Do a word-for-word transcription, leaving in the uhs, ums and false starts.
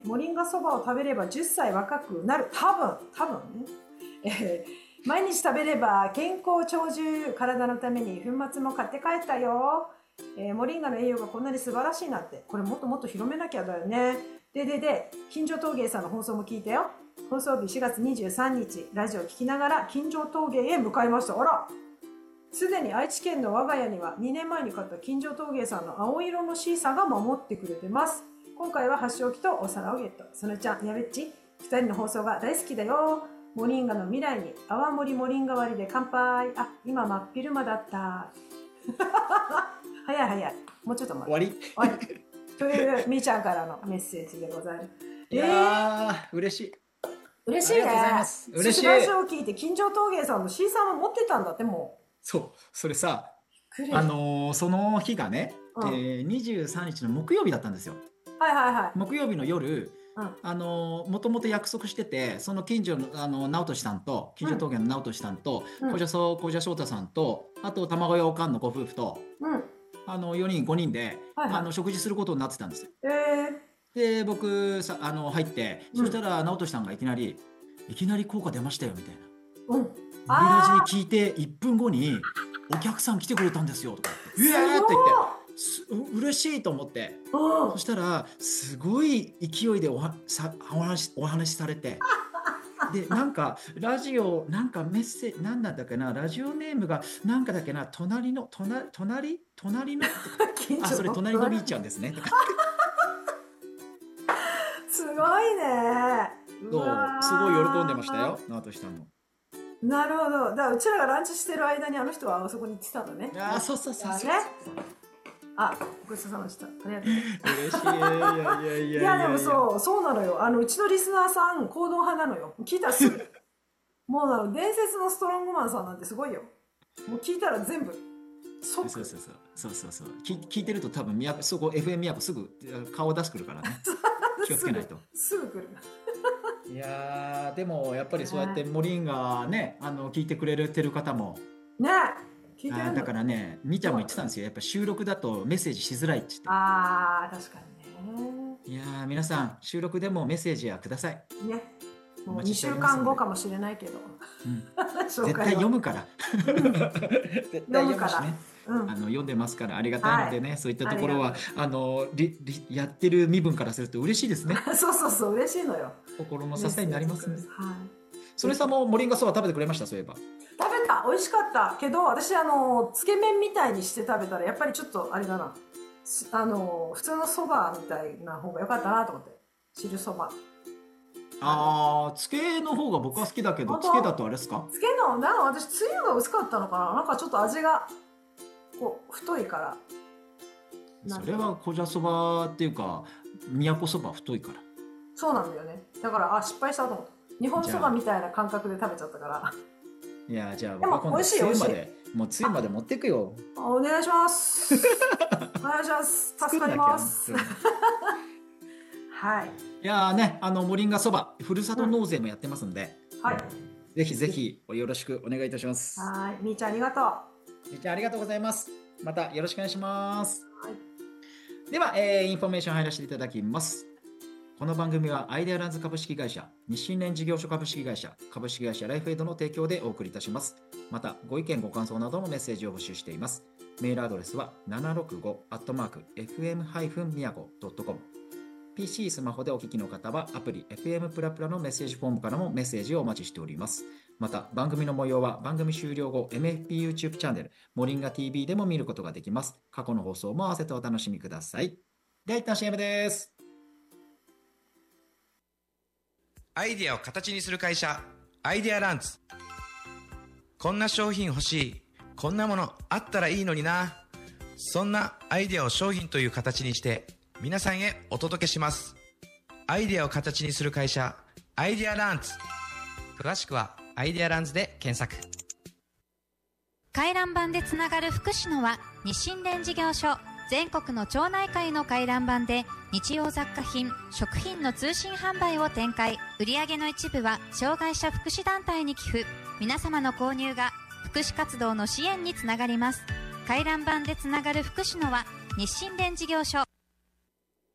モリンガそばを食べればじゅっさい若くなる。多分、多分ね。えー、毎日食べれば健康長寿、体のために粉末も買って帰ったよ。えー、モリンガの栄養がこんなに素晴らしいなんて、これもっともっと広めなきゃだよね。ででで、金城陶芸さんの放送も聞いてよ。放送日しがつにじゅうさんにち、ラジオを聞きながら金城陶芸へ向かいました。あら、すでに愛知県の我が家にはにねんまえに買った金城陶芸さんの青色のシーサーが守ってくれてます。今回は箸置きとお皿をゲット。そのちゃん、やべっち、ふたりの放送が大好きだよ。モリンガの未来に泡盛モリンガ割りで乾杯。あ、今真っ昼間だった。早い早い。もうちょっと待って。 終わり終わり。というみーちゃんからのメッセージでございます。 いやー、えー、嬉しい。 嬉しいね。ありがとうございます。嬉しい。ラジオを聞いて金城陶芸さんの C さんも持ってたんだってもう。 そう、それさ、あのー、その日がね、うん、えー、にじゅうさんにちの木曜日だったんですよ。 はいはいはい。 木曜日の夜、うん、あのー、もともと約束してて、その近所の、あのー、直人さんと、近所陶芸の直人さんと、小蛇翔太さんと、あと卵屋おかんのご夫婦と、うん、あのよにんごにんで、はいはい、あの食事することになってたんですよ。えー、で僕さあの入って、うん、そしたら直人さんがいきなり「いきなり効果出ましたよ」みたいな。うん、ラジに聞いていっぷんごに「お客さん来てくれたんですよ」とか「うえー!」って言って嬉しいと思って、そしたらすごい勢いでおはさお話お話しされて。でなんかラジオなんかメッセージなんだったっけな、ラジオネームがなんかだっけな、隣の隣隣隣のあそれ隣のみーちゃんですねとかすごいね。 そうすごい喜んでましたよ、直人さんも。 なるほど。だからうちらがランチしてる間にあの人はあそこに行ってたのね。 あそうそうそうそう、 ね、あ、ごちそうさまでした。ありがとう。 嬉しい。いやいやいやいや。 いやでもそうそうなのよ。あのうちのリスナーさん行動派なのよ。聞いたらすぐ。もうあの伝説のストロングマンさんなんてすごいよ。もう聞いたら全部。 そうそうそうそうそうそう。聞いてると多分宮そこ エフエム 宮古すぐ顔出してくるからね。気をつけないと。 すぐ来る。 いやでもやっぱりそうやってモリンガね、あの聞いてくれてる方も。 ね。 あだからね、みーちゃんも言ってたんですよ。やっぱ収録だとメッセージしづらいって言って。 ああ、確かにね。 いやー、皆さん収録でもメッセージはください。 ね。もうにしゅうかんごかもしれないけど。 うん、絶対読むから。うん、絶対読むしね。うん、あの読んでますからありがたいのでね、はい、そういったところはあのリリやってる身分からすると嬉しいですね。 そうそうそう、嬉しいのよ。 心の支えになりますね。 はい。 それさんもモリンガそば食べてくれました？そういえば。 食べた、美味しかったけど、私あのつけ麺みたいにして食べたらやっぱりちょっとあれだな、あの普通のそばみたいな方が良かったなと思って。汁そば。 ああ、つけの方が僕は好きだけど、つけだとあれですか？ つけのなんか私つゆが薄かったのかな、なんかちょっと味がこう太いから。 それは小じゃそばっていうか宮古そば太いから。 そうなんだよね。だからあ失敗したと思った。日本そばみたいな感覚で食べちゃったから。 いやじゃあ僕は今度つゆまでもうつゆまで持ってくよ。 お願いします。お願いします。助かります。はい。 いやね、あのモリンガそばふるさと納税もやってますんで、 うん、はい。 ぜひぜひよろしくお願いいたします。 はい、みーちゃんありがとう。 みーちゃんありがとうございます。またよろしくお願いします。はい。では、えー、インフォメーション入らせていただきます。この番組はアイデアランズ株式会社、日清連事業所株式会社、株式会社ライフエイドの提供でお送りいたします。また、ご意見ご感想などのメッセージを募集しています。メールアドレスは ななろくご アットマーク エフエム みやご ドットコム。ピーシー、スマホでお聞きの方はアプリ エフエム プラプラのメッセージフォームからもメッセージをお待ちしております。また、番組の模様は番組終了後 エムエフピー YouTube チャンネル、モリンガ ティーブイ でも見ることができます。過去の放送も合わせてお楽しみください。では一旦 シーエム です。 アイデアを形にする会社、アイデアランズ。こんな商品欲しい、こんなものあったらいいのにな。そんなアイデアを商品という形にして皆さんへお届けします。アイデアを形にする会社、アイデアランズ。詳しくはアイデアランズで検索。 回覧板でつながる福祉の輪、日清連事業所。全国の町内会の回覧板で日用雑貨品、食品の通信販売を展開。売上の一部は障害者福祉団体に寄付。皆様の購入が福祉活動の支援につながります。回覧板でつながる福祉の輪、日清連事業所。